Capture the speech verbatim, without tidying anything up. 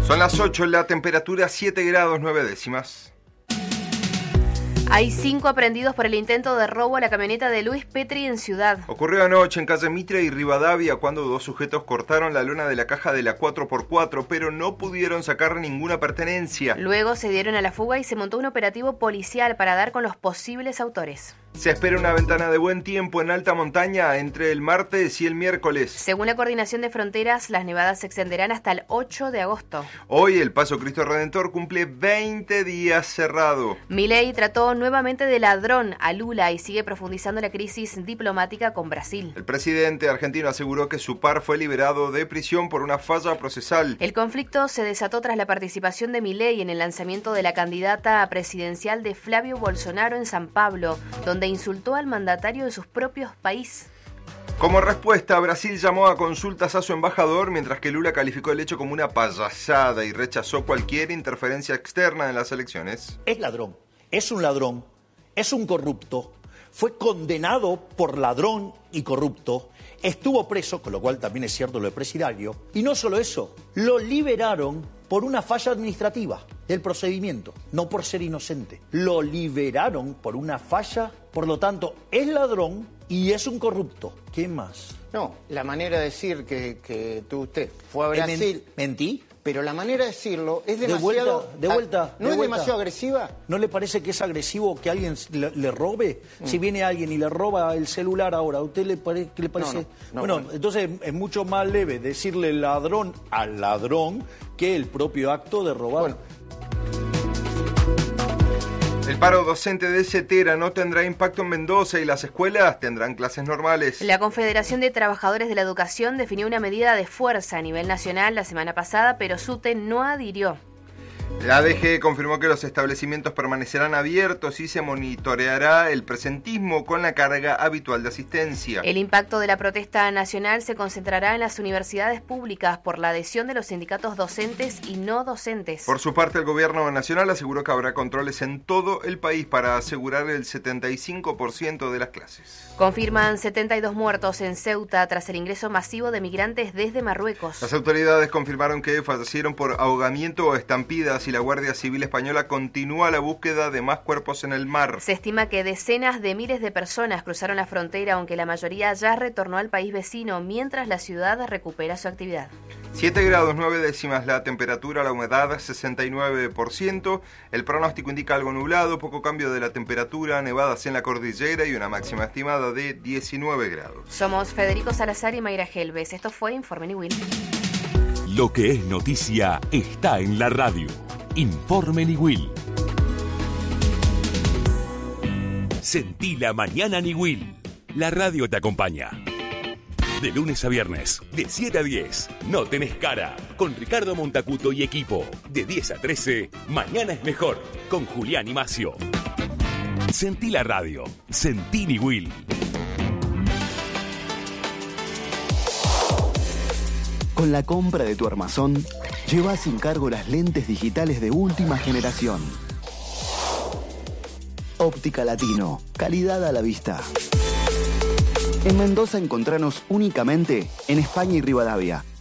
Son las ocho, la temperatura siete grados nueve décimas. Hay cinco aprehendidos por el intento de robo a la camioneta de Luis Petri en Ciudad. Ocurrió anoche en calle Mitre y Rivadavia cuando dos sujetos cortaron la lona de la caja de la cuatro por cuatro, pero no pudieron sacar ninguna pertenencia. Luego se dieron a la fuga y se montó un operativo policial para dar con los posibles autores. Se espera una ventana de buen tiempo en alta montaña entre el martes y el miércoles. Según la Coordinación de Fronteras, las nevadas se extenderán hasta el ocho de agosto. Hoy el Paso Cristo Redentor cumple veinte días cerrado. Milei trató nuevamente de ladrón a Lula y sigue profundizando la crisis diplomática con Brasil. El presidente argentino aseguró que su par fue liberado de prisión por una falla procesal. El conflicto se desató tras la participación de Milei en el lanzamiento de la candidata presidencial de Flavio Bolsonaro en San Pablo, donde insultó al mandatario de sus propios países. Como respuesta, Brasil llamó a consultas a su embajador, mientras que Lula calificó el hecho como una payasada y rechazó cualquier interferencia externa en las elecciones. Es ladrón, es un ladrón, es un corrupto, fue condenado por ladrón y corrupto, estuvo preso, con lo cual también es cierto lo de presidiario, y no solo eso, lo liberaron por una falla administrativa del procedimiento, no por ser inocente. Lo liberaron por una falla, por lo tanto, es ladrón y es un corrupto. ¿Qué más? No, la manera de decir que, que tú usted fue a Brasil... ¿Mentí? Pero la manera de decirlo es De demasiado... vuelta, de vuelta. ¿No de es vuelta. demasiado agresiva? ¿No le parece que es agresivo que alguien le, le robe? Mm. Si viene alguien y le roba el celular ahora, ¿a usted le, pare, le parece...? No, no, no, bueno, bueno. entonces es mucho más leve decirle ladrón al ladrón que el propio acto de robar. Bueno. El paro docente de Cetera no tendrá impacto en Mendoza y las escuelas tendrán clases normales. La Confederación de Trabajadores de la Educación definió una medida de fuerza a nivel nacional la semana pasada, pero SUTE no adhirió. La A D G confirmó que los establecimientos permanecerán abiertos y se monitoreará el presentismo con la carga habitual de asistencia. El impacto de la protesta nacional se concentrará en las universidades públicas por la adhesión de los sindicatos docentes y no docentes. Por su parte, el gobierno nacional aseguró que habrá controles en todo el país para asegurar el setenta y cinco por ciento de las clases. Confirman setenta y dos muertos en Ceuta tras el ingreso masivo de migrantes desde Marruecos. Las autoridades confirmaron que fallecieron por ahogamiento o estampidas y la Guardia Civil Española continúa la búsqueda de más cuerpos en el mar. Se estima que decenas de miles de personas cruzaron la frontera, aunque la mayoría ya retornó al país vecino, mientras la ciudad recupera su actividad. siete grados nueve décimas la temperatura, la humedad sesenta y nueve por ciento. El pronóstico indica algo nublado, poco cambio de la temperatura, nevadas en la cordillera y una máxima estimada de diecinueve grados. Somos Federico Salazar y Mayra Helves. Esto fue Informe Niwil. Lo que es noticia está en la radio. Informe Niwil. Sentí la mañana Niwil. La radio te acompaña. De lunes a viernes, de siete a diez, No Tenés Cara, con Ricardo Montacuto y equipo. De diez a trece, Mañana es Mejor, con Julián y Macio. Sentí la radio. Sentí Niwil. Con la compra de tu armazón, lleva sin cargo las lentes digitales de última generación. Óptica Latino, calidad a la vista. En Mendoza encontranos únicamente en España y Rivadavia.